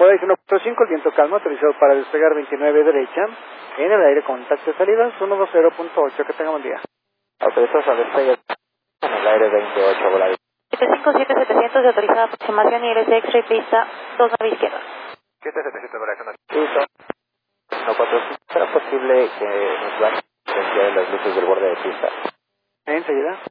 Hola, 145, el viento calmo, autorizado para despegar 29 derecha, en el aire contacto de salida, 120.8, que tenga buen día. Autorizado a despegar en el aire 28, volar. 757-700 de autorizada aproximación y X-ray pista 29 izquierda. 7700 para acción. Listo. 145, ¿será posible que nos vayan a las luces del borde de pista? Enseguida.